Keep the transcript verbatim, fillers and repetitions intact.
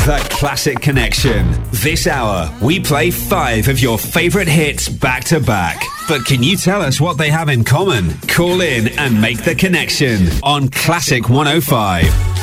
The Classic Connection. This hour, we play five of your favourite hits back to back. But can you tell us what they have in common? Call in and make the connection on Classic one oh five.